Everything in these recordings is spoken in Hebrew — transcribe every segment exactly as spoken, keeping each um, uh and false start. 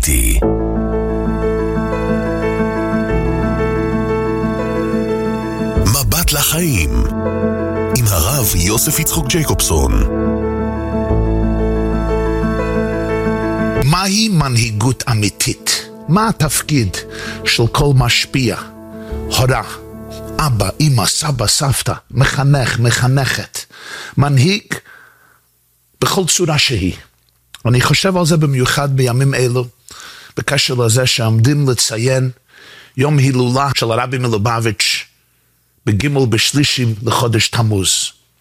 איתי. מבט לחיים עם הרב יוסף יצחק ג'ייקובסון. מהי מנהיגות אמיתית? מה התפקיד של כל משפיע? הורה, אבא, אמא, סבא, סבתא, מחנך, מחנכת, מנהיג בכל צורה שהיא. אני חושב על זה במיוחד בימים אלו, בקשר לזה שעומדים לציין יום הילולה של הרבי מלובביץ' בגימל בשלישי לחודש תמוז.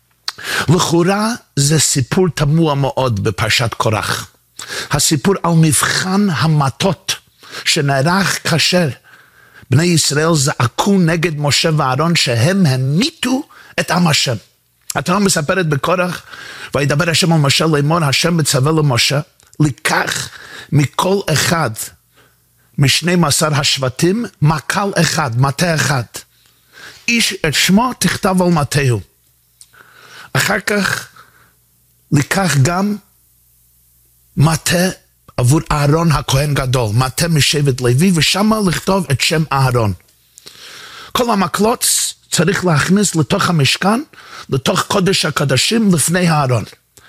לכאורה זה סיפור תמוה מאוד בפרשת קורח. הסיפור על מבחן המטות שנערך כאשר בני ישראל זעקו נגד משה ואהרון שהם המיתו את עם השם. התורה מספרת בקורח, וידבר השם על משה לאמור, השם מצווה למשה לקח מכל אחד משנים עשר השבטים מקל אחד, מטה אחד. איש את שמו תכתב על מטהו. אחר כך לקח גם מטה עבור אהרון הכהן גדול, מטה משבט לוי, ושם לכתוב את שם אהרון. כל המקלות צריך להכניס לתוך המשכן, לתוך קודש הקדשים לפני אהרון.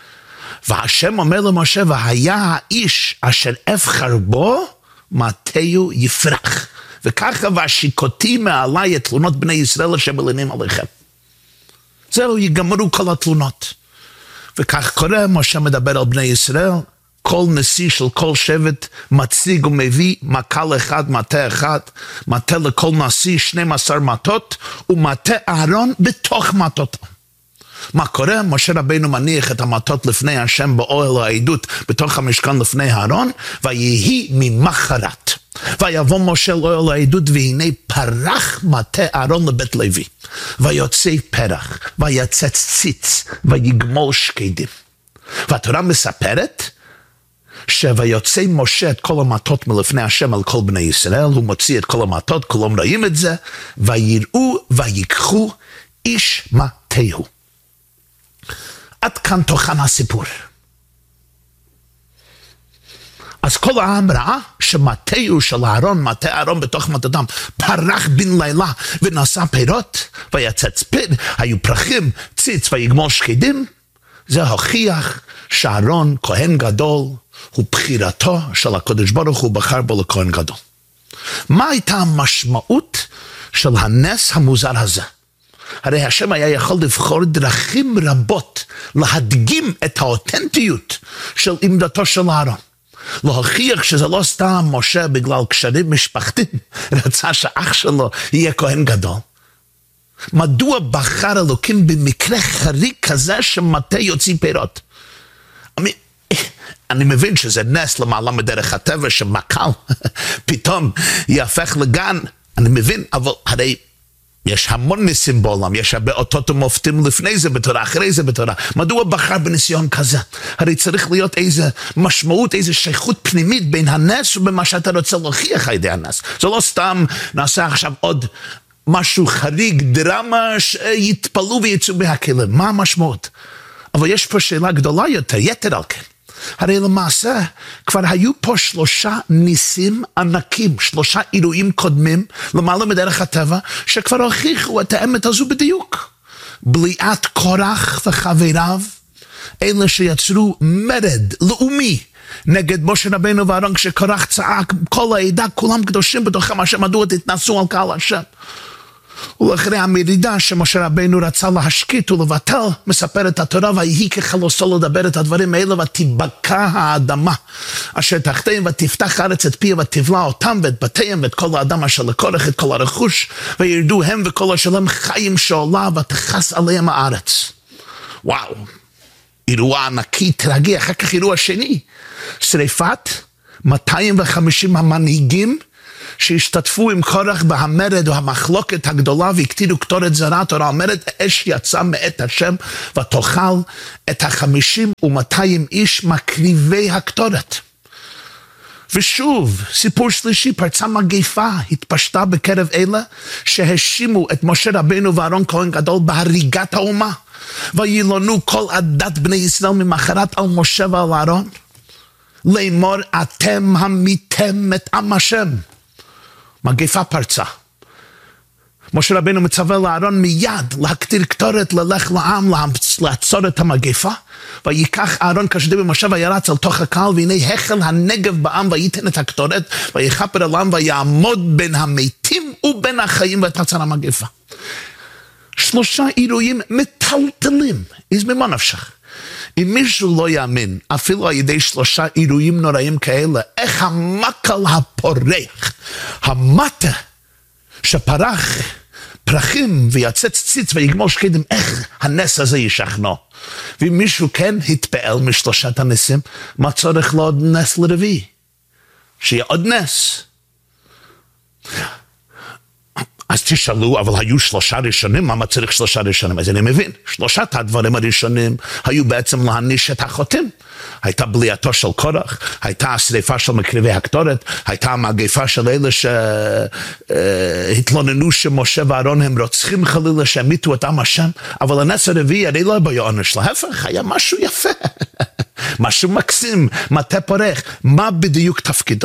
והשם אומר למשה, והיה האיש אשר אבחר בו, מטהו יפרח. וככה והשיקותי מעלי את תלונות בני ישראל אשר מלינים עליכם. זהו, ייגמרו כל התלונות. וכך קורה, משה מדבר על בני ישראל, כל נשיא של כל שבט מציג ומביא מקל אחד, מטה אחד, מטה לכל נשיא, שנים עשר מטות, ומטה אהרון בתוך מטות. מה קורה? משה רבינו מניח את המטות לפני השם באוהל העדות בתוך המשכן לפני אהרון, ויהי ממחרת. ויבוא משה לאוהל העדות, והנה פרח מטה אהרון לבית לוי. ויוצא פרח, ויצץ ציץ, ויגמול שקדים. והתורה מספרת, שויוצא משה את כל המטות מלפני השם על כל בני ישראל, הוא מוציא את כל המטות, כולם רואים את זה, ויראו ויקחו איש מטהו. עד כאן תוכן הסיפור. אז כל העם ראה שמטהו של אהרון, מטה אהרון בתוך מטותם, פרח בן לילה ונשא פירות, ויצץ פיר, היו פרחים, ציץ ויגמול שקדים. זה הוכיח שאהרון כהן גדול, הוא בחירתו של הקדוש ברוך הוא בחר בו לכהן גדול. מה הייתה המשמעות של הנס המוזר הזה? הרי השם היה יכול לבחור דרכים רבות להדגים את האותנטיות של עמדתו של אהרון. להוכיח שזה לא סתם משה בגלל קשרים משפחתיים רצה שאח שלו יהיה כהן גדול. מדוע בחר אלוקים במקרה חריג כזה שמטה יוציא פירות? אני, אני מבין שזה נס למעלה מדרך הטבע שמקל פתאום יהפך לגן, אני מבין, אבל הרי יש המון ניסים בעולם, יש הרבה אותות ומופתים לפני זה בתורה, אחרי זה בתורה. מדוע בחר בניסיון כזה? הרי צריך להיות איזה משמעות, איזה שייכות פנימית בין הנס ובמה שאתה רוצה להוכיח על ידי הנס. זה לא סתם נעשה עכשיו עוד משהו חריג, דרמה שיתפלו ויצאו בהכלים. מה המשמעות? אבל יש פה שאלה גדולה יותר, יתר על כן. הרי למעשה כבר היו פה שלושה ניסים ענקים, שלושה אירועים קודמים למעלה מדרך הטבע, שכבר הוכיחו את האמת הזו בדיוק. בליעת קורח וחבריו, אלה שיצרו מרד לאומי נגד משה רבינו ואהרון, כשקורח צעק, כל העדה, כולם קדושים בתוכם השם, מדוע תתנסו על קהל השם. ולאחרי המרידה שמשה רבינו רצה להשקיט ולבטל, מספרת התורה, ויהי כחלוסו לדבר את הדברים האלה, ותיבקע האדמה אשר תחתיהם, ותפתח הארץ את פיה, ותבלע אותם ואת בתיהם ואת כל האדם אשר לקורח, את כל הרכוש, וירדו הם וכל השלם חיים שעולה, ותחס עליהם הארץ. וואו, אירוע ענקי, טרגי. אחר כך אירוע שני, שריפת מאתיים וחמישים המנהיגים שהשתתפו עם קורח בהמרד או המחלוקת הגדולה, והקטירו קטורת זרה. התורה אומרת, אש יצא מאת השם ותאכל את החמישים ומאתיים איש מקריבי הקטורת. ושוב, סיפור שלישי, פרצה מגפה, התפשטה בקרב אלה שהאשימו את משה רבינו ואהרון כהן גדול בהריגת האומה, וילונו כל עדת בני ישראל ממחרת על משה ועל אהרון. לאמור אתם המיתם את עם השם. מגפה פרצה. משה רבנו מצווה לאהרון מיד להקטיר קטורת, ללך לעם, לעצור את המגפה, ויקח אהרון כשדיבר במשה וירץ אל תוך הקהל, והנה החל הנגב בעם וייתן את הקטורת, ויכפר על העם ויעמוד בין המתים ובין החיים ותעצר המגפה. שלושה אירועים מטלטלים, אז ממה נפשך? אם מישהו לא יאמין, אפילו על ידי שלושה אירועים נוראים כאלה, איך המקל הפורח, המטה שפרח פרחים ויצץ ציץ ויגמור שקדים, איך הנס הזה ישכנו? ואם מישהו כן התפעל משלושת הנסים, מה צורך לעוד נס לרביעי? שיהיה עוד נס. אז תשאלו, אבל היו שלושה ראשונים, מה צריך שלושה ראשונים? אז אני מבין, שלושת הדברים הראשונים היו בעצם להעניש את החוטאים. הייתה בליעתו של קורח, הייתה השריפה של מקריבי הקטורת, הייתה המגפה של אלה שהתלוננו שמשה ואהרון הם רוצחים חלילה שהמיתו את עם השם, אבל הנס הרביעי הרי לא היה עונש, להפך, היה משהו יפה, משהו מקסים, מטה פורח. מה בדיוק תפקידו?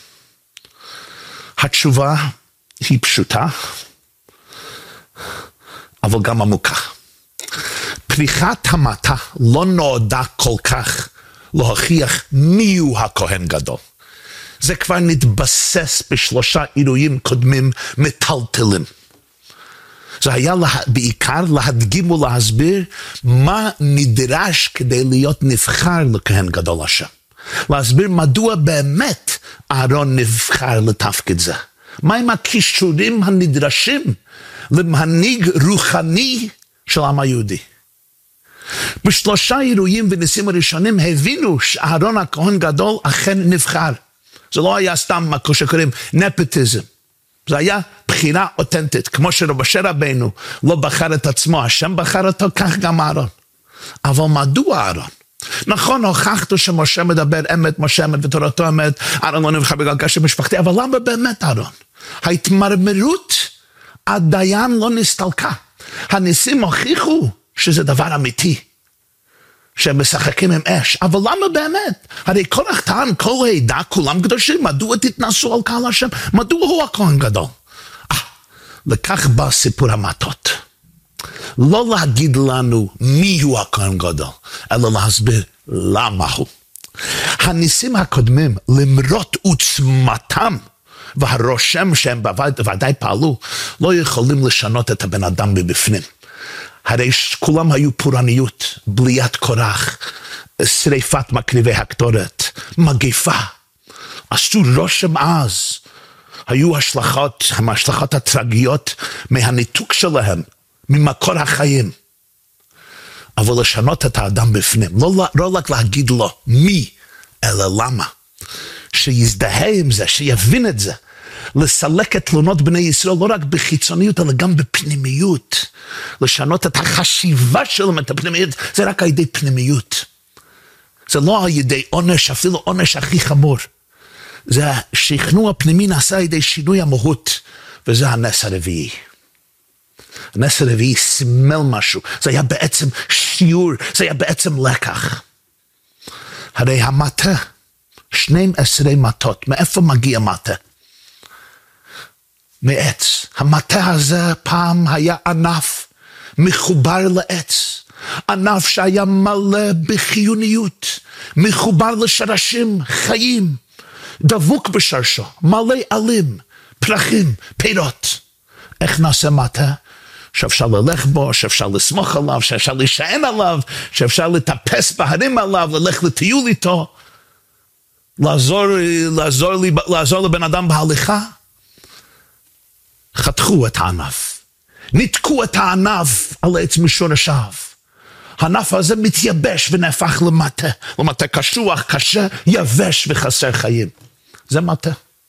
התשובה היא פשוטה, אבל גם עמוקה. פריחת המטה לא נועדה כל כך להוכיח מיהו הכהן גדול. זה כבר נתבסס בשלושה אירועים קודמים מטלטלים. זה היה לה, בעיקר להדגים ולהסביר מה נדרש כדי להיות נבחר לכהן גדול השם. להסביר מדוע באמת אהרון נבחר לתפקיד זה. מהם הכישורים הנדרשים למנהיג רוחני של העם היהודי. בשלושה אירועים וניסים הראשונים הבינו שאהרון הכהן גדול אכן נבחר. זה לא היה סתם מה שקוראים נפוטיזם. זה היה בחירה אותנטית. כמו שמשה רבנו לא בחר את עצמו, השם בחר אותו, כך גם אהרון. אבל מדוע אהרון? נכון, הוכחנו שמשה מדבר אמת, משה אמת ותורתו אמת, אהרון לא נבחר בגלל קשר משפחתי, אבל למה באמת אהרון? ההתמרמרות עדיין לא נסתלקה. הניסים הוכיחו שזה דבר אמיתי, שהם משחקים עם אש, אבל למה באמת? הרי קורח טען, כל העדה, כולם קדושים, מדוע תתנסו על קהל השם? מדוע הוא הכהן גדול? אה, לכך בא סיפור המטות. לא להגיד לנו מי הוא הכהן גדול, אלא להסביר למה הוא. הניסים הקודמים, למרות עוצמתם, והרושם שהם בוודאי פעלו, לא יכולים לשנות את הבן אדם מבפנים. הרי כולם היו פורעניות, בליית קורח, שריפת מקריבי הקטורת, מגפה. עשו רושם אז. היו השלכות, ההשלכות הטרגיות מהניתוק שלהם, ממקור החיים. אבל לשנות את האדם בפנים, לא, לא רק להגיד לו מי, אלא למה. שיזדהה עם זה, שיבין את זה. לסלק את תלונות בני ישראל לא רק בחיצוניות, אלא גם בפנימיות. לשנות את החשיבה שלהם, את הפנימיות, זה רק על ידי פנימיות. זה לא על ידי עונש, אפילו עונש הכי חמור. זה השכנוע הפנימי נעשה על ידי שינוי המהות, וזה הנס הרביעי. הנס הרביעי סימל משהו, זה היה בעצם שיעור, זה היה בעצם לקח. הרי המטה, שנים עשרה מטות, מאיפה מגיע מטה? מעץ. המטה הזה פעם היה ענף מחובר לעץ. ענף שהיה מלא בחיוניות, מחובר לשרשים חיים, דבוק בשרשו, מלא עלים, פרחים, פירות. איך נעשה מטה? שאפשר ללך בו, שאפשר לסמוך עליו, שאפשר להישען עליו, שאפשר לטפס בהרים עליו, ללך לטיול איתו, לעזור, לעזור, לעזור לבן אדם בהליכה. חתכו את הענף, ניתקו את הענף על עץ משורשיו. הענף הזה מתייבש ונהפך למטה, למטה קשוח, קשה, יבש וחסר חיים. זה מטה.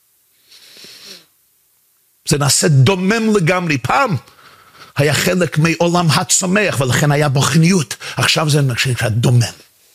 זה נעשה דומם לגמרי. פעם היה חלק מעולם הצומח, ולכן היה בוחניות. עכשיו זה נקרא דומם.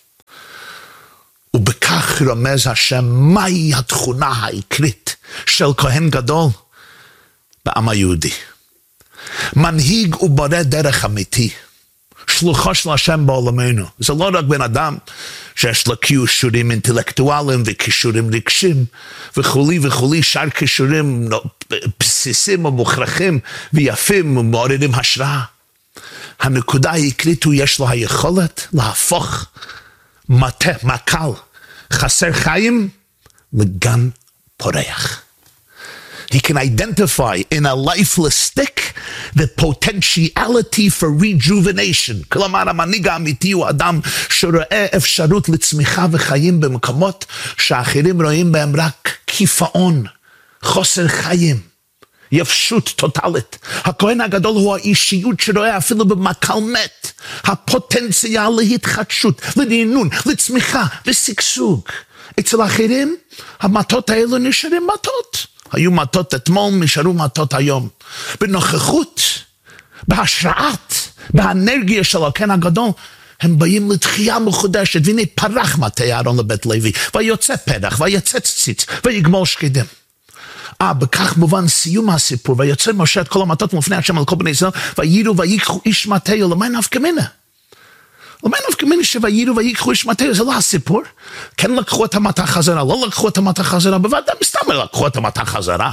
ובכך רמז השם, מהי התכונה העיקרית של כהן גדול בעם היהודי. מנהיג ובורא דרך אמיתי, שלוחו של השם בעולמנו. זה לא רק בן אדם שיש לו כישורים אינטלקטואליים וכישורים רגשיים וכולי וכולי, שאר כישורים בסיסים ומוכרחים ויפים ומעוררים השראה. הנקודה העיקרית הוא יש לו היכולת להפוך מטה, מקל, חסר חיים, לגן פורח. He can identify in a lifeless stick the potentiality for rejuvenation. כלומר, המנהיג האמיתי הוא אדם שרואה אפשרות לצמיחה וחיים במקומות שאחרים רואים בהם רק קיפאון, חוסר חיים, יבשות טוטלית. הכהן הגדול הוא האישיות שרואה אפילו במקל מת, הפוטנציאל להתחדשות, לרענון, לצמיחה ושגשוג. אצל אחרים, המטות האלו נשארים מטות. היו מטות אתמול, נשארו מטות היום. בנוכחות, בהשראת, באנרגיה של הכהן הגדול, הם באים לתחייה מחודשת, והנה פרח מטה אהרון לבית לוי, ויוצא פרח, ויצא ציץ, ויגמול שקדים. אה, בכך מובן סיום הסיפור, ויוצא משה את כל המטות מלפני השם על כל בני ישראל, ויירו ויקחו איש מטהו, למה נפקא מינה? למה נפקא מינה שויירו ויקחו איש מטהו? זה לא הסיפור. כן לקחו את המטה חזרה, לא לקחו את המטה חזרה, בוודאי מסתם לקחו את המטה חזרה.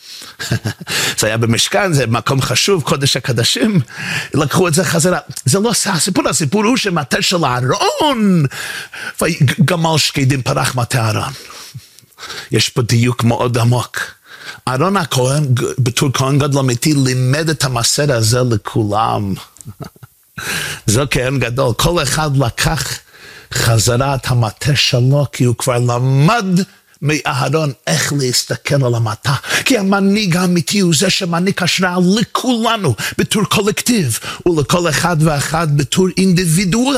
זה היה במשכן, זה מקום חשוב, קודש הקדשים, לקחו את זה חזרה. זה לא הסיפור, הסיפור הוא שמטה של אהרון, וגמל שקדים פרח מטה אהרון. יש פה דיוק מאוד עמוק. אהרון הכהן, בתור כהן גדול אמיתי, לימד את המסר הזה לכולם. זה כהן גדול. כל אחד לקח חזרה את המטה שלו, כי הוא כבר למד מאהרון איך להסתכל על המטה. כי המנהיג האמיתי הוא זה שמעניק השראה לכולנו, בתור קולקטיב, ולכל אחד ואחד בתור אינדיבידואל.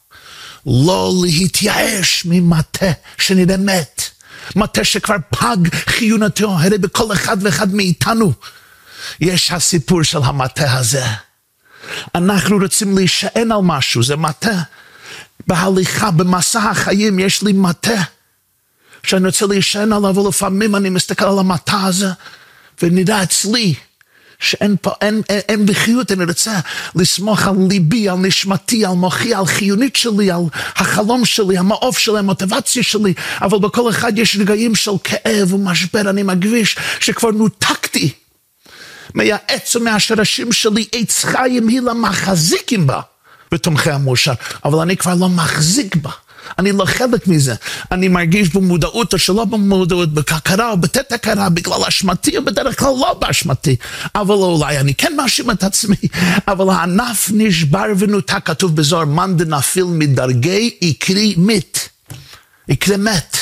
לא להתייאש ממטה שנראה מת. מטה שכבר פג חיונתו, הרי בכל אחד ואחד מאיתנו יש הסיפור של המטה הזה. אנחנו רוצים להישען על משהו, זה מטה. בהליכה, במסע החיים יש לי מטה שאני רוצה להישען עליו, ולפעמים אני מסתכל על המטה הזה ונראה אצלי שאין פה, אין, אין, אין בחיות. אני רוצה לסמוך על ליבי, על נשמתי, על מוחי, על חיונית שלי, על החלום שלי, המעוף שלי, המוטיבציה שלי, אבל בכל אחד יש רגעים של כאב ומשבר. אני מגביש שכבר נותקתי מהעץ ומהשרשים שלי, עץ חיים היא למחזיקים בה ותומכי המאושר, אבל אני כבר לא מחזיק בה, אני לא חלק מזה. אני מרגיש במודעות או שלא במודעות, בכרה או בתת הכרה, בגלל אשמתי או בדרך כלל לא באשמתי, אבל אולי אני כן מאשים את עצמי. אבל הענף נשבר ונותק, כתוב בזוהר, מאן דנפיל מדרגי יקרי מת, יקרה מת.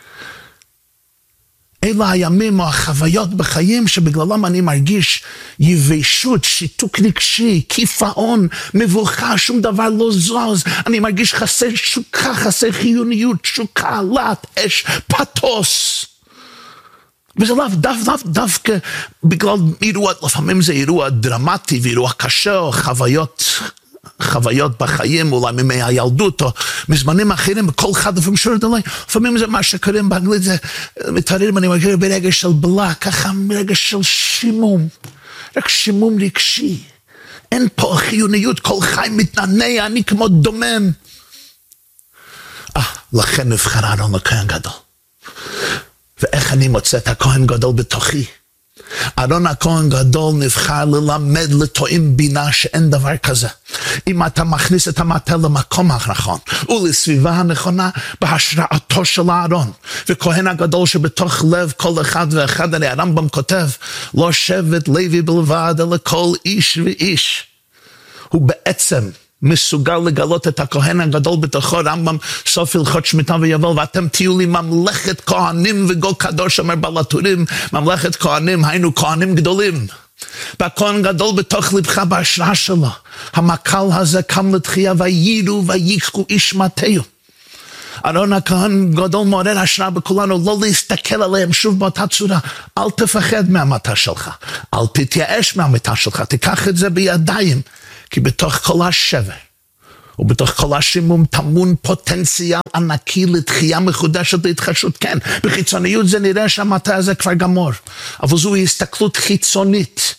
אלה הימים או החוויות בחיים שבגללם אני מרגיש יבשות, שיתוק רגשי, קיפאון, מבוכה, שום דבר לא זז. אני מרגיש חסר שוקה, חסר חיוניות, שוקה, לת, אש, פתוס. וזה לאו דו, דו, דווקא בגלל אירוע, לפעמים זה אירוע דרמטי ואירוע קשה, או חוויות חוויות בחיים, אולי מימי הילדות, או מזמנים אחרים, בכל אחד לפעמים שורת עליי, לפעמים זה מה שקוראים באנגלית, זה מתארים, אני מגיע ברגע של בלה, ככה ברגע של שימום, רק שימום רגשי, אין פה חיוניות, כל חי מתנענע, אני כמו דומם. אה, לכן נבחר אהרון לכהן גדול. ואיך אני מוצא את הכהן גדול בתוכי? אהרון הכהן גדול נבחר ללמד לטועים בינה שאין דבר כזה. אם אתה מכניס את המטה למקום הנכון ולסביבה הנכונה, בהשראתו של אהרון, וכהן הגדול שבתוך לב כל אחד ואחד, הרי הרמב"ם כותב, לא שבט לוי בלבד אלא כל איש ואיש. הוא בעצם מסוגל לגלות את הכהן הגדול בתוכו. רמב"ם סוף הלכות שמיטה ויובל, ואתם תהיו לי ממלכת כהנים וגוי קדוש, אומר בעל הטורים, ממלכת כהנים, היינו כהנים גדולים. והכהן גדול בתוך לבך בהשראה שלו, המקל הזה קם לתחייה, ויירו ויקחו איש מטהו. אהרון הכהן גדול מעורר השראה בכולנו, לא להסתכל עליהם שוב באותה צורה. אל תפחד מהמטה שלך, אל תתייאש מהמטה שלך, תיקח את זה בידיים, כי בתוך כל השבר ובתוך כל השימום טמון פוטנציאל ענקי לתחייה מחודשת, להתחדשות. כן, בחיצוניות זה נראה שהמטה הזה כבר גמור, אבל זו הסתכלות חיצונית,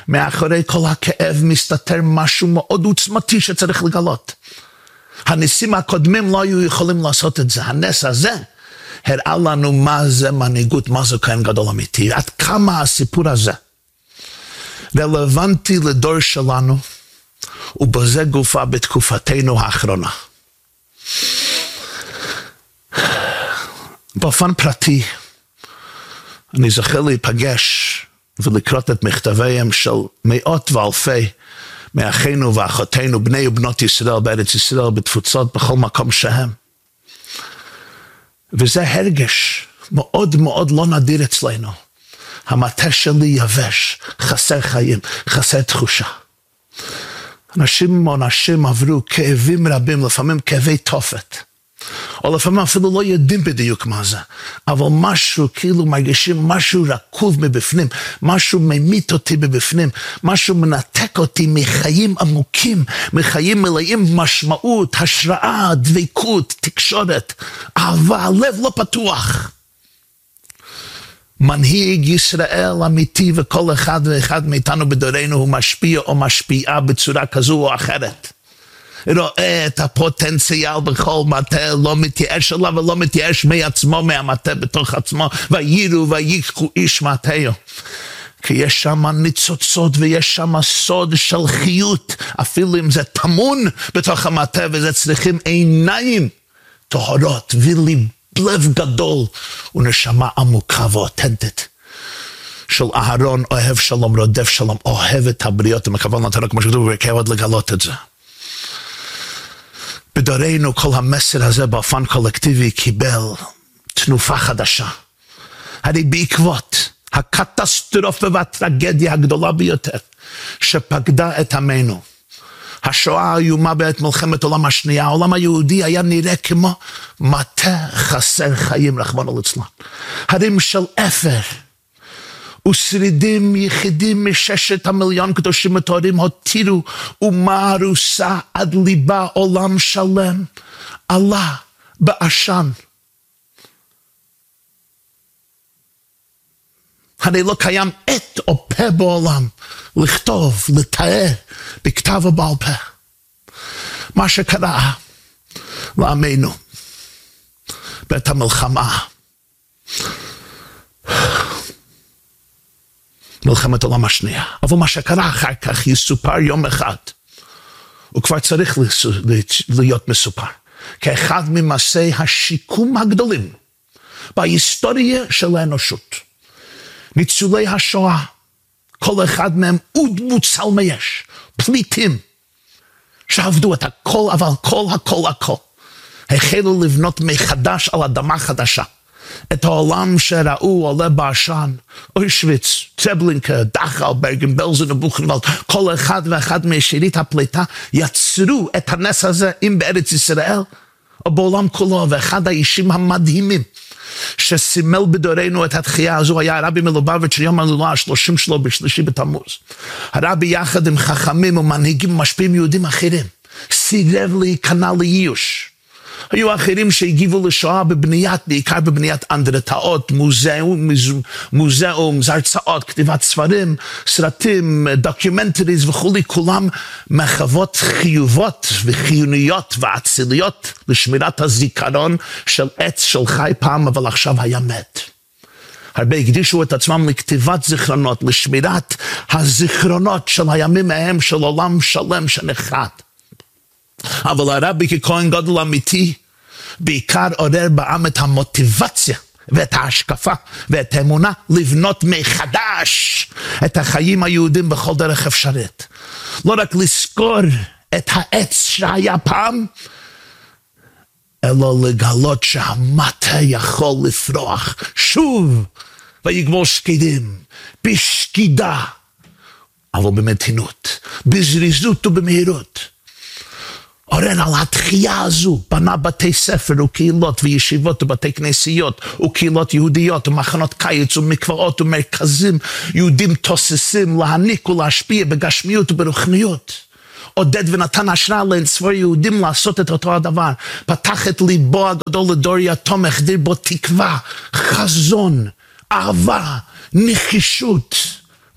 מאחורי כל הכאב מסתתר משהו מאוד עוצמתי שצריך לגלות. הניסים הקודמים לא היו יכולים לעשות את זה. הנס הזה הראה לנו מה זה מנהיגות, מה זה כהן גדול אמיתי. עד כמה הסיפור הזה רלוונטי לדור שלנו, ובזה גופה בתקופתנו האחרונה. באופן פרטי, אני זוכר להיפגש ולקרוא את מכתביהם של מאות ואלפי מאחינו ואחותינו, בני ובנות ישראל בארץ ישראל, בתפוצות, בכל מקום שהם. וזה הרגש מאוד מאוד לא נדיר אצלנו. המטה שלי יבש, חסר חיים, חסר תחושה. אנשים או נשים עברו כאבים רבים, לפעמים כאבי תופת. או לפעמים אפילו לא יודעים בדיוק מה זה, אבל משהו, כאילו מרגישים משהו רקוב מבפנים, משהו ממית אותי מבפנים, משהו מנתק אותי מחיים עמוקים, מחיים מלאים משמעות, השראה, דבקות, תקשורת, אהבה, הלב לא פתוח. מנהיג ישראל אמיתי, וכל אחד ואחד מאיתנו בדורנו הוא משפיע או משפיעה בצורה כזו או אחרת. רואה את הפוטנציאל בכל מטה, לא מתייאש עליו ולא מתייאש מעצמו, מהמטה בתוך עצמו, ויראו ויקחו איש מטהו. כי יש שם ניצוצות ויש שם סוד של חיות, אפילו אם זה טמון בתוך המטה, וזה צריכים עיניים טהורות ולב גדול ונשמה עמוקה ואותנטית. של אהרון, אוהב שלום, רודף שלום, אוהב את הבריות, ומקבל נתנו כמו שכתוב, וכי עוד לגלות את זה. בדורנו כל המסר הזה באופן קולקטיבי קיבל תנופה חדשה. הרי בעקבות הקטסטרופה והטרגדיה הגדולה ביותר שפקדה את עמנו, השואה האיומה בעת מלחמת העולם השנייה, העולם היהודי היה נראה כמו מטה חסר חיים, רחמנא ליצלן. הרים של אפר ושרידים יחידים מששת המיליון קדושים וטהורים הותירו אומה הרוסה עד ליבה, עולם שלם עלה בעשן. הרי לא קיים עת או פה בעולם לכתוב, לתאר בכתב ובעל פה מה שקרה לעמנו בעת המלחמה, מלחמת העולם השנייה. אבל מה שקרה אחר כך יסופר יום אחד, הוא כבר צריך להיות מסופר כאחד ממעשי השיקום הגדולים בהיסטוריה של האנושות. ניצולי השואה, כל אחד מהם עוד מוצל מאש, פליטים שעבדו את הכל, אבל כל הכל הכל החלו לבנות מחדש על אדמה חדשה את העולם שראו עולה בעשן. אושוויץ, טרבלינקה, דכאו, ברגן בלזן ובוכנוולד, כל אחד ואחד משארית הפליטה יצרו את הנס הזה, אם בארץ ישראל או בעולם כולו. ואחד האישים המדהימים שסימל בדורנו את התחייה הזו היה הרבי מלובביץ', יום ההילולה השלושים שלו בשלישי בתמוז. הרבי יחד עם חכמים ומנהיגים ומשפיעים יהודים אחרים סירב להיכנע לאיוש. היו אחרים שהגיבו לשואה בבניית, בעיקר בבניית אנדרטאות, מוזיאום, מוזיאום, הרצאות, כתיבת ספרים, סרטים, דוקומנטריז וכולי, כולם מחוות חיובות וחיוניות ואציליות לשמירת הזיכרון של עץ של חי פעם, אבל עכשיו היה מת. הרבה הקדישו את עצמם לכתיבת זיכרונות, לשמירת הזיכרונות של הימים ההם של עולם שלם שנחרט. אבל הרבי ככהן גדול אמיתי בעיקר עורר בעם את המוטיבציה ואת ההשקפה ואת האמונה לבנות מחדש את החיים היהודים בכל דרך אפשרית. לא רק לזכור את העץ שהיה פעם, אלא לגלות שהמטה יכול לפרוח שוב ויגמור שקידים בשקידה, אבל במתינות, בזריזות ובמהירות. עורר על התחייה הזו, בנה בתי ספר וקהילות וישיבות ובתי כנסיות וקהילות יהודיות ומחנות קיץ ומקוואות ומרכזים יהודים תוססים להעניק ולהשפיע בגשמיות וברוחניות. עודד ונתן השראה לאינספור יהודים לעשות את אותו הדבר. פתח את ליבו הגדול לדור יתום, החדיר בו תקווה, חזון, אהבה, נחישות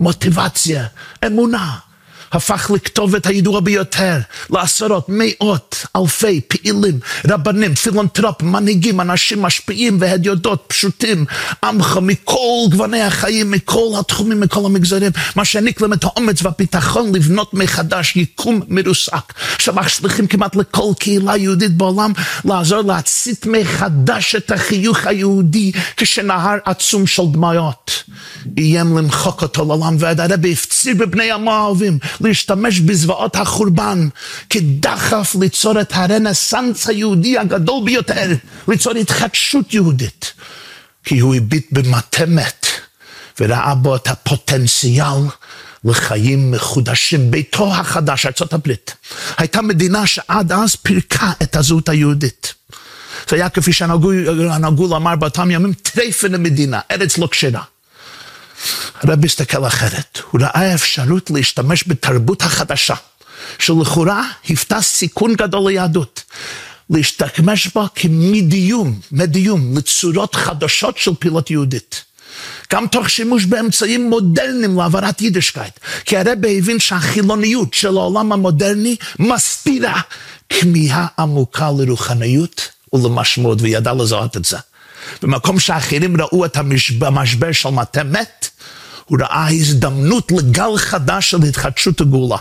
מוטיבציה, אמונה. הפך לכתובת הידועה ביותר, לעשרות, מאות, אלפי פעילים, רבנים, פילנתרופים, מנהיגים, אנשים משפיעים והדיוטות פשוטים, עמך מכל גווני החיים, מכל התחומים, מכל המגזרים, מה שהעניק להם את האומץ והביטחון לבנות מחדש יקום מרוסק, שמצליחים כמעט לכל קהילה יהודית בעולם, לעזור להצית מחדש את החיוך היהודי, כשנהר עצום של דמעות, איים למחוק אותו לעולם, ועד הרבי הפציר בבני עמו האהובים, להשתמש בזוועות החורבן כדחף ליצור את הרנסנס היהודי הגדול ביותר, ליצור התחדשות יהודית, כי הוא הביט במטה מת וראה בו את הפוטנציאל לחיים מחודשים. ביתו החדש, ארצות הברית, הייתה מדינה שעד אז פירקה את הזהות היהודית. זה היה כפי שהנהגו לומר באותם ימים, טרפן המדינה, ארץ לא כשרה. הרב הסתכל אחרת, הוא ראה אפשרות להשתמש בתרבות החדשה, שלכאורה הפתה סיכון גדול ליהדות, להשתמש בה כמדיום, מדיום, לצורות חדשות של פעילות יהודית. גם תוך שימוש באמצעים מודרניים להעברת יידישקייט, כי הרב הבין שהחילוניות של העולם המודרני מסתירה כמיהה עמוקה לרוחניות ולמשמעות, וידע לזהות את זה. במקום שאחרים ראו את המשבר של מטה מת, הוא ראה הזדמנות לגל חדש של התחדשות הגאולה.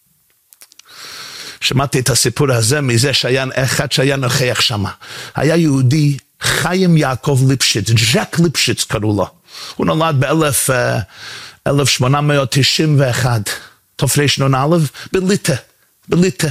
שמעתי את הסיפור הזה מזה שהיה אחד שהיה נוכח שם. היה יהודי, חיים יעקב ליפשיץ, ז'ק ליפשיץ קראו לו. הוא נולד ב-אלף שמונה מאות תשעים ואחת, תופרש נון א', בליטא, בליטא.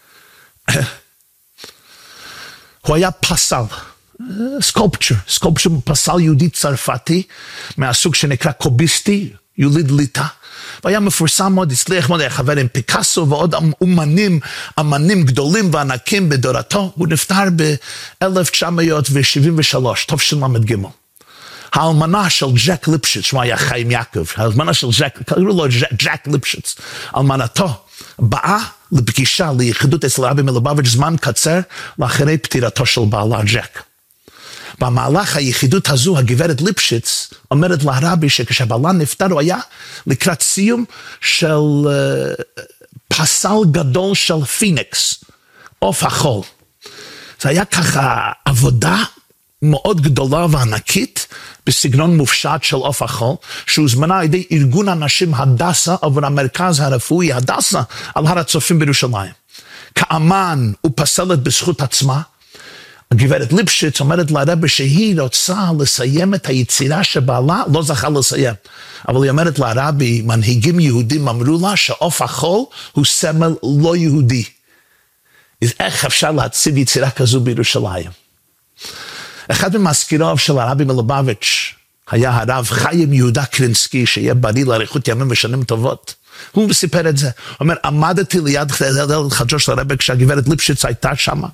הוא היה פסל. סקולפצ'ר, סקולפצ'ר פסל יהודי צרפתי, מהסוג שנקרא קוביסטי, יוליד ליטא, והיה מפורסם מאוד, הצליח מאוד, היה חבר עם פיקאסו ועוד אומנים, אמנים גדולים וענקים בדורתו. הוא נפטר ב-אלף תשע מאות שבעים ושלוש, טוב של למד גימל. האלמנה של ג'ק ליפשיץ, שמו היה חיים יעקב, האלמנה של ג'ק, קראו לו ג'ק ליפשיץ, אלמנתו, באה לפגישה, ליחידות אצל רבי מלובביץ' זמן קצר, לאחרי פטירתו של בעלה ג'ק. במהלך היחידות הזו, הגברת ליפשיץ אומרת לרבי שכשבעלה נפטר, הוא היה לקראת סיום של uh, פסל גדול של פיניקס, עוף החול. זה היה ככה עבודה מאוד גדולה וענקית, בסגנון מופשט של עוף החול, שהוזמנה על ידי ארגון אנשים הדסה, עבור המרכז הרפואי הדסה, על הר הצופים בירושלים. כאמן ופסלת בזכות עצמה, הגברת ליפשיץ אומרת לרבי שהיא רוצה לסיים את היצירה שבעלה לא זכה לסיים. אבל היא אומרת לרבי, מנהיגים יהודים אמרו לה שעוף החול הוא סמל לא יהודי. אז איך אפשר להציב יצירה כזו בירושלים? אחד ממזכיריו של הרבי מלובביץ' היה הרב חיים יהודה קרינסקי, שיהיה בריא לאריכות ימים ושנים טובות. הוא סיפר את זה. הוא אומר, עמדתי ליד חדרו של הרבי כשהגברת ליפשיץ הייתה שמה.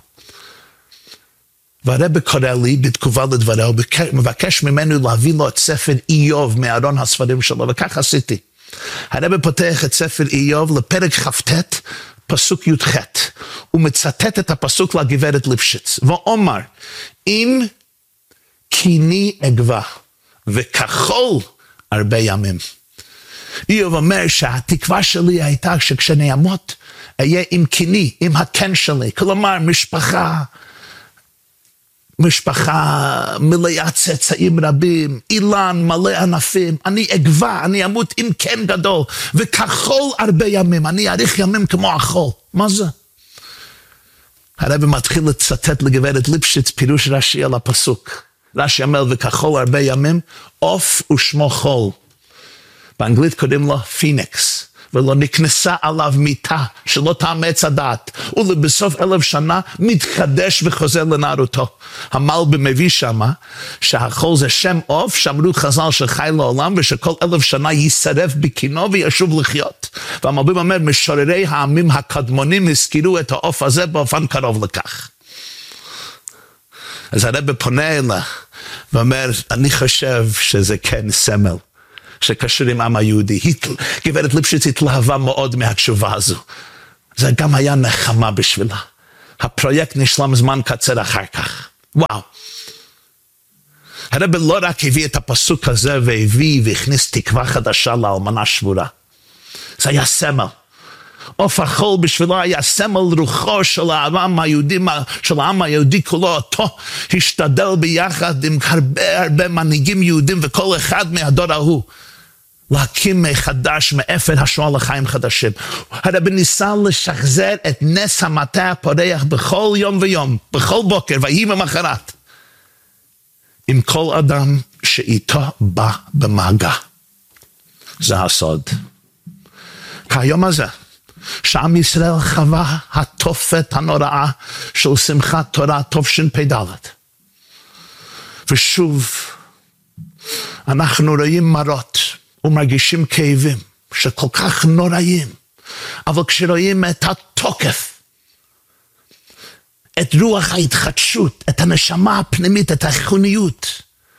והרבי קורא לי בתגובה לדבריה, הוא מבקש ממנו להביא לו את ספר איוב מארון הספרים שלו, וכך עשיתי. הרבי פותח את ספר איוב לפרק כ"ט, פסוק י"ח, הוא מצטט את הפסוק לגברת ליפשיץ, ואומר, אם קיני אגבה, וכחול הרבה ימים. איוב אומר שהתקווה שלי הייתה שכשאני אמות, אהיה עם קיני, עם הקן שלי, כלומר משפחה, משפחה מלאה צאצאים רבים, אילן מלא ענפים, אני אגבה, אני אמות עם קן גדול, וכחול הרבה ימים, אני אאריך ימים כמו החול. מה זה? הרבי מתחיל לצטט לגברת ליפשיץ פירוש רש"י על הפסוק. רש"י אומר, וכחול הרבה ימים, עוף ושמו חול. באנגלית קוראים לו פיניקס. ולא נכנסה עליו מיטה שלא תאמץ הדעת, ולבסוף אלף שנה מתחדש וחוזר לנערותו. המלבי מביא שמה שהחול זה שם עוף, שאמרו חז"ל שחי לעולם, ושכל אלף שנה יישרף בקינו וישוב לחיות. והמלבי אומר, משוררי העמים הקדמונים הזכירו את העוף הזה באופן קרוב לכך. אז הרב פונה אליה ואומר, אני חושב שזה כן סמל שקשור עם עם היהודי. גברת ליפשיץ התלהבה מאוד מהתשובה הזו. זה גם היה נחמה בשבילה. הפרויקט נשלם זמן קצר אחר כך. וואו. הרב לא רק הביא את הפסוק הזה והביא והכניס תקווה חדשה לאלמנה שבורה. זה היה סמל. עוף החול בשבילו היה סמל רוחו של העם היהודי, של העם היהודי כולו, אותו השתדל ביחד עם הרבה הרבה מנהיגים יהודים וכל אחד מהדור ההוא. להקים מחדש מאפר השואה לחיים חדשים. הרב ניסה לשחזר את נס המטה הפורח בכל יום ויום, בכל בוקר, ויהי ממחרת. עם כל אדם שאיתו בא במגע. זה הסוד. כיום הזה, שעם ישראל חווה התופת הנוראה של שמחת תורה תשפ"ד. ושוב, אנחנו רואים מראות ומרגישים כאבים שכל כך נוראים, אבל כשרואים את התוקף, את רוח ההתחדשות, את הנשמה הפנימית, את החיוניות,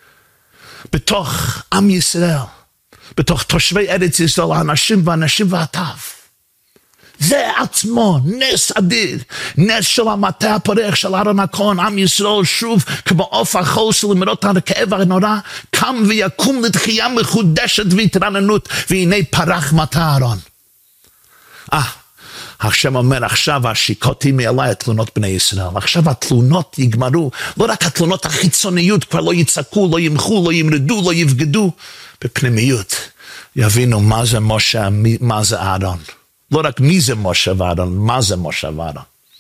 בתוך עם ישראל, בתוך תושבי ארץ ישראל, האנשים והנשים והטף, זה עצמו נס אדיר, נס של המטה הפורח של אהרון הכהן. עם ישראל שוב כמו עוף החול של למרות הכאב הנורא, קם ויקום לתחייה מחודשת והתרעננות, והנה פרח מטה אהרון. אה, השם אומר, עכשיו השיקותי מעלי את תלונות בני ישראל. עכשיו התלונות יגמרו, לא רק התלונות החיצוניות, כבר לא יצעקו, לא ימחו, לא ימרדו, לא יבגדו, בפנימיות יבינו מה זה משה, מה זה אהרון. לא רק מי זה משה ואהרון, מה זה משה ואהרון.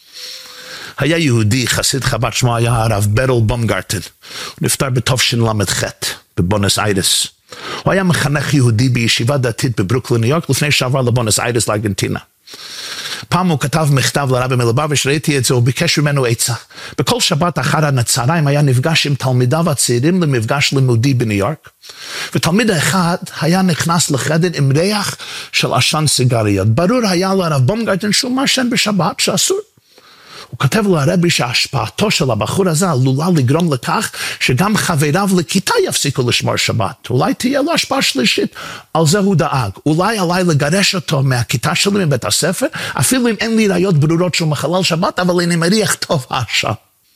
היה יהודי, חסיד חב"ד, שמו היה הרב ברל בומגרטן. הוא נפטר בתשל"ח בבונוס איירס. הוא היה מחנך יהודי בישיבה דתית בברוקלין, ניו יורק, לפני שעבר לבונוס איירס לארגנטינה. פעם הוא כתב מכתב לרבי מלובביץ', ראיתי את זה, הוא ביקש ממנו עצה. בכל שבת אחר הנצהריים היה נפגש עם תלמידיו הצעירים למפגש לימודי בניו יורק, ותלמיד אחד היה נכנס לחדר עם ריח של עשן סיגריות. ברור היה לרב בומגרטן שהוא מעשן בשבת, שאסור. הוא כותב לרבי שההשפעתו של הבחור הזה עלולה לגרום לכך שגם חבריו לכיתה יפסיקו לשמור שבת. אולי תהיה לו השפעה שלישית. על זה הוא דאג. אולי עליי לגרש אותו מהכיתה שלו, מבית הספר, אפילו אם אין לי ראיות ברורות שהוא מחלל שבת, אבל אני מריח טוב עכשיו.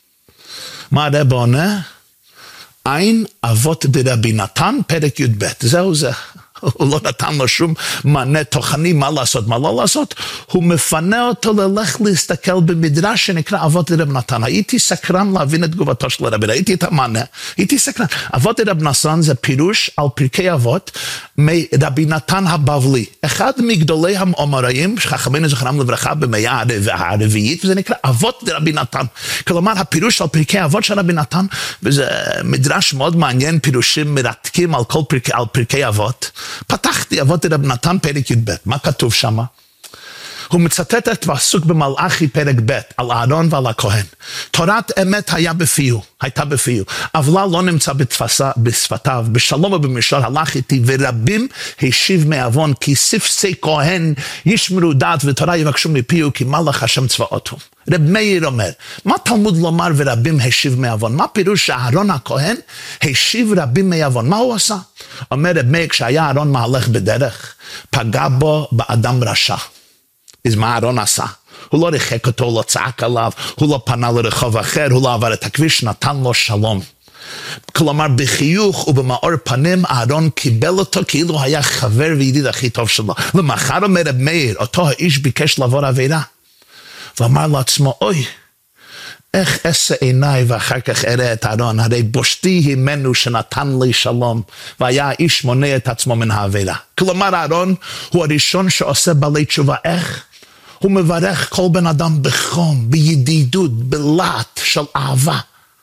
מה הרב עונה? עין אבות דרבי נתן, פרק י"ב. זהו זה. הוא לא נתן לו שום מענה תוכני מה לעשות, מה לא לעשות. הוא מפנה אותו ללך להסתכל במדרש שנקרא אבות דרבי נתן. הייתי סקרן להבין את תגובתו של הרבי, ראיתי את המענה, הייתי סקרן. אבות דרבי נתן זה פירוש על פרקי אבות מרבי נתן הבבלי, אחד מגדולי האמוראים, חכמינו זכרם לברכה, במאה הרביעית, וזה נקרא אבות דרבי נתן. כלומר, הפירוש על פרקי אבות של רבי נתן, וזה מדרש מאוד מעניין, פירושים מרתקים על כל פרקי, על פרקי אבות. פתחתי אבות דרבי נתן פרק י"ב, מה כתוב שם? הוא מצטט את פסוק במלאכי פרק ב' על אהרון ועל הכהן. תורת אמת היה בפיו, הייתה בפיו, עוולה לא נמצא בתפסה, בשפתיו, בשלום ובמישור הלך איתי, ורבים השיב מעוון, כי ספסי כהן ישמרו דעת ותורה יבקשו מפיו, כי מלך השם צבאות הוא. רב מאיר אומר, מה תלמוד לומר ורבים השיב מעוון? מה פירוש שאהרון הכהן השיב רבים מעוון? מה הוא עשה? אומר רב מאיר, כשהיה אהרון מהלך בדרך, פגע בו באדם רשע. אז מה אהרון עשה? הוא לא ריחק אותו, הוא לא צעק עליו, הוא לא פנה לרחוב אחר, הוא לא עבר את הכביש, נתן לו שלום. כלומר, בחיוך ובמאור פנים, אהרון קיבל אותו כאילו היה חבר וידיד הכי טוב שלו. למחר אומר רב מאיר, אותו האיש ביקש לעבור עבירה. ואמר לעצמו, אוי, איך אעשה עיניי ואחר כך אראה את אהרון, הרי בושתי הימנו שנתן לי שלום, והיה האיש מונע את עצמו מן העבירה. כלומר, אהרון הוא הראשון שעושה בעלי תשובה. איך? הוא מברך כל בן אדם בחום, בידידות, בלהט של אהבה.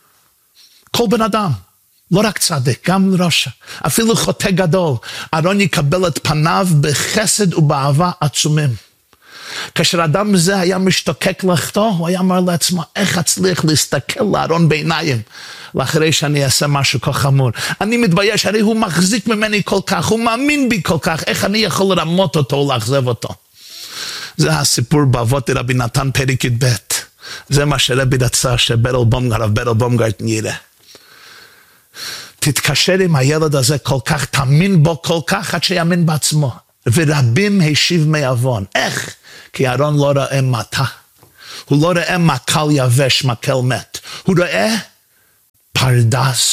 כל בן אדם, לא רק צדיק, גם רשע, אפילו חוטא גדול, אהרון יקבל את פניו בחסד ובאהבה עצומים. כאשר אדם זה היה משתוקק לכתו, הוא היה אומר לעצמו, איך אצליח להסתכל לאהרון בעיניים, לאחרי שאני אעשה משהו כה חמור. אני מתבייש, הרי הוא מחזיק ממני כל כך, הוא מאמין בי כל כך, איך אני יכול לרמות אותו ולאכזב אותו? זה הסיפור באבות דרבי נתן פרק י"ב. זה מה שרבי רצה שברל בומגרט, הרב ברל בומגרטן יראה. תתקשר עם הילד הזה כל כך, תאמין בו כל כך, עד שיאמין בעצמו. ורבים השיב מעוון. איך? כי אהרון לא ראה מטה. הוא לא ראה מקל יבש, מקל מת. הוא ראה פרדס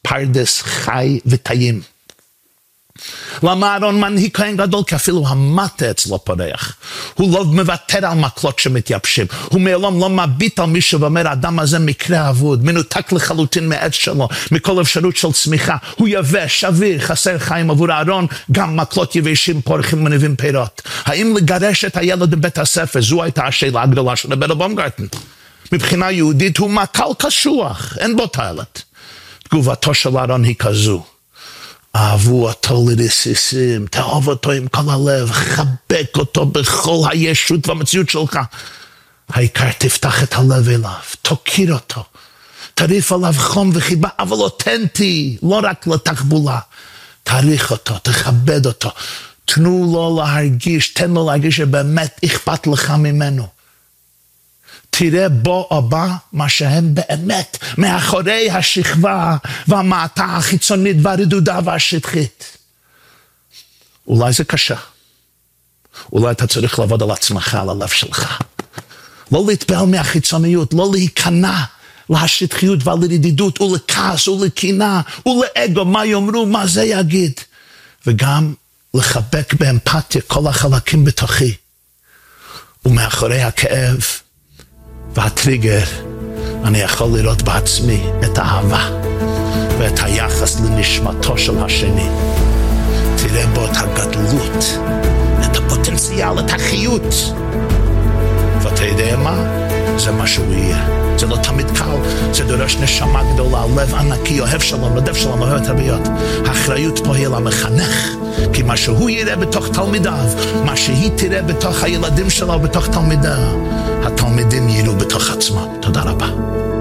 פרדס חי וטעים. למה אהרון מנהיג כהן גדול? כי אפילו המטה אצלו פורח. הוא לא מוותר על מקלות שמתייבשים. הוא מעולם לא מביט על מישהו ואומר, האדם הזה מקרה אבוד, מנותק לחלוטין מעץ שלו, מכל אפשרות של צמיחה. הוא יבש, שביר, חסר חיים. עבור אהרון גם מקלות יבשים פורחים ומניבים פירות. האם לגרש את הילד בבית הספר? זו הייתה השאלה הגדולה של רבי באומגרטן. מבחינה יהודית הוא מקל קשוח, אין בו תועלת. תגובתו של אהרון היא כזו: אהבו אותו לרסיסים, תאהב אותו עם כל הלב, חבק אותו בכל הישות והמציאות שלך. העיקר תפתח את הלב אליו, תוקיר אותו, תריף עליו חום וחיבה, אבל אותנטי, לא רק לתחבולה. תעריך אותו, תכבד אותו, תנו לו להרגיש, תן לו להרגיש שבאמת אכפת לך ממנו. תראה בו או בה מה שהם באמת, מאחורי השכבה והמעטה החיצונית והרדודה והשטחית. אולי זה קשה. אולי אתה צריך לעבוד על עצמך, על הלב שלך. לא להתפעל מהחיצוניות, לא להיכנע להשטחיות ולרדידות ולכעס ולקינה ולאגו, מה יאמרו, מה זה יגיד. וגם לחבק באמפתיה כל החלקים בתוכי. ומאחורי הכאב והטריגר אני יכול לראות בעצמי את האהבה ואת היחס לנשמתו של השני. תראה בו את הגדלות, את הפוטנציאל, את החיות. ואתה יודע מה? זה מה שהוא יהיה. זה לא תמיד קל, זה דורש נשמה גדולה, לב ענקי, אוהב שלום, רודף שלום, אוהב את הבריות. האחריות פה היא למחנך, כי מה שהוא יראה בתוך תלמידיו, מה שהיא תראה בתוך הילדים שלו, בתוך תלמידיו, התלמידים יראו בתוך עצמם. תודה רבה.